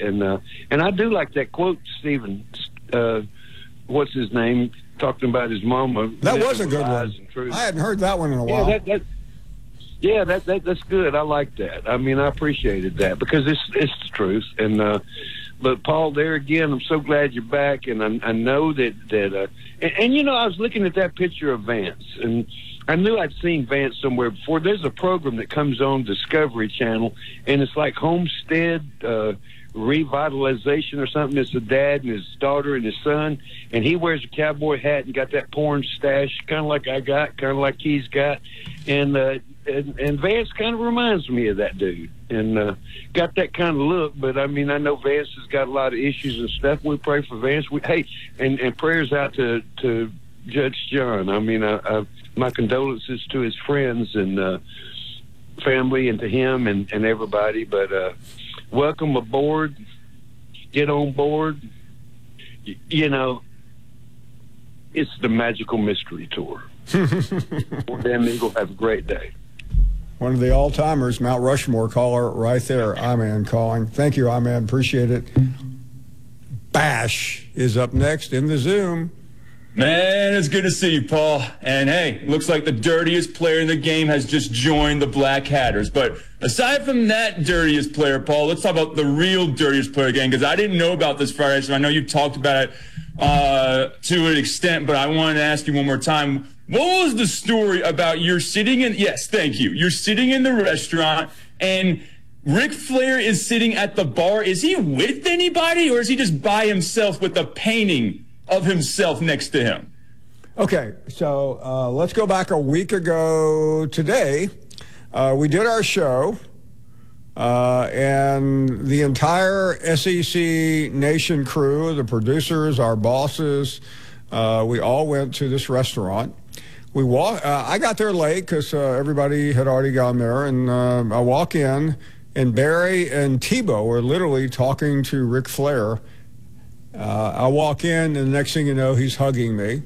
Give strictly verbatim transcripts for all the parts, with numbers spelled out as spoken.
And uh, and I do like that quote, Stephen. Uh, what's his name? Talking about his mama. That was a good one. I hadn't heard that one in a while. Yeah, that, that, yeah, that, that that's good. I like that. I mean, I appreciated that because it's it's the truth. And uh, but Paul, there again, I'm so glad you're back, and I, I know that that. Uh, and, and you know, I was looking at that picture of Vance, and I knew I'd seen Vance somewhere before. There's a program that comes on Discovery Channel, and it's like Homestead uh, Revitalization or something. It's a dad and his daughter and his son, and he wears a cowboy hat and got that porn stash, kind of like I got, kind of like he's got, and uh, and, and Vance kind of reminds me of that dude, and uh, got that kind of look. But I mean, I know Vance has got a lot of issues and stuff. We pray for Vance. We, hey, and, and prayers out to to Judge John. I mean, I. I my condolences to his friends and uh, family and to him and, and everybody. But uh, welcome aboard. Get on board. Y- you know, it's the Magical Mystery Tour. Dan Eagle, have a great day. One of the all-timers, Mount Rushmore caller right there, I-Man calling. Thank you, I-Man. Appreciate it. Bash is up next in the Zoom. Man, it's good to see you, Paul. And hey, looks like the dirtiest player in the game has just joined the Black Hatters. But aside from that dirtiest player, Paul, let's talk about the real dirtiest player again, because I didn't know about this Friday, so I know you talked about it uh, to an extent, but I wanted to ask you one more time. What was the story about you're sitting in, yes, thank you, you're sitting in the restaurant and Ric Flair is sitting at the bar. Is he with anybody, or is he just by himself with a painting of himself next to him? Okay, so uh, let's go back a week ago today. Uh, we did our show, uh, and the entire S E C Nation crew, the producers, our bosses, uh, we all went to this restaurant. We walk. Uh, I got there late because uh, everybody had already gone there, and uh, I walk in, and Barry and Tebow are literally talking to Ric Flair. Uh, I walk in, and the next thing you know, he's hugging me.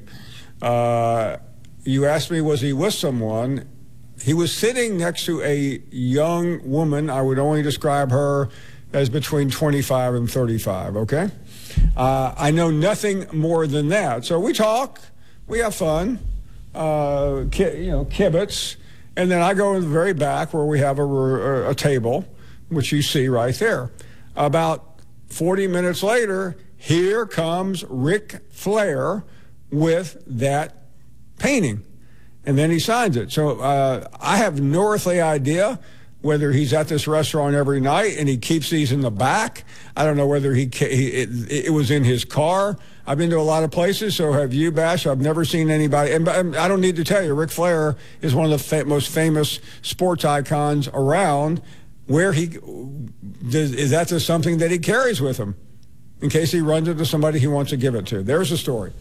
Uh, you asked me, was he with someone? He was sitting next to a young woman. I would only describe her as between twenty-five and thirty-five, okay? Uh, I know nothing more than that. So we talk, we have fun, uh, ki- you know, kibitz, and then I go in the very back where we have a, a table, which you see right there. About forty minutes later, here comes Ric Flair with that painting, and then he signs it. So uh, I have no earthly idea whether he's at this restaurant every night and he keeps these in the back. I don't know whether he, he it, it was in his car. I've been to a lot of places, so have you, Bash. I've never seen anybody, and, and I don't need to tell you, Ric Flair is one of the fa- most famous sports icons around. Where he does, is that just something that he carries with him in case he runs into somebody he wants to give it to? There's the story.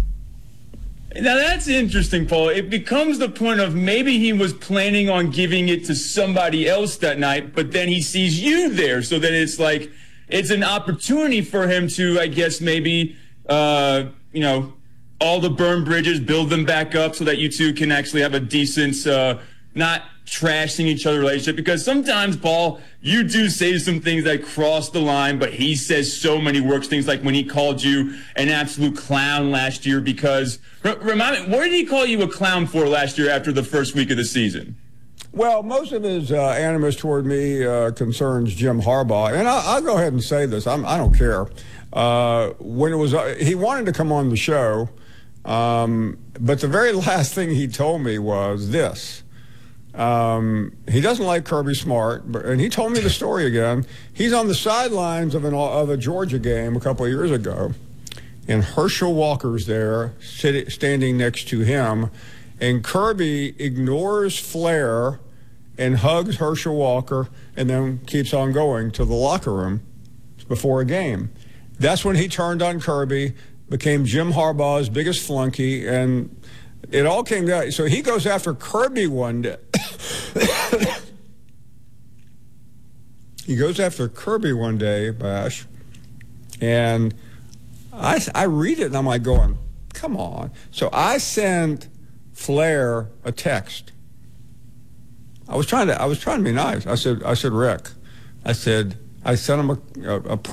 Now, that's interesting, Paul. It becomes the point of maybe he was planning on giving it to somebody else that night, but then he sees you there, so that it's like it's an opportunity for him to, I guess, maybe, uh, you know, all the burned bridges, build them back up so that you two can actually have a decent, uh, not trashing each other relationship, because sometimes, Paul, you do say some things that cross the line, but he says so many worse things, like when he called you an absolute clown last year because, r- remind me, what did he call you a clown for last year after the first week of the season? Well, most of his uh, animus toward me uh, concerns Jim Harbaugh, and I'll, I'll go ahead and say this. I'm, I don't care. Uh, when it was, uh, he wanted to come on the show, um, but the very last thing he told me was this. Um, he doesn't like Kirby Smart, but, and he told me the story again. He's on the sidelines of, an, of a Georgia game a couple of years ago, and Herschel Walker's there, sit, standing next to him, and Kirby ignores Flair and hugs Herschel Walker and then keeps on going to the locker room before a game. That's when he turned on Kirby, became Jim Harbaugh's biggest flunky, and it all came down. So he goes after Kirby one day. He goes after Kirby one day, Bash, and I, I read it, and I'm like going, come on. So I sent Flair a text. I was trying to I was trying to be nice. I said, I said, Rick, I said, I sent him a, a, a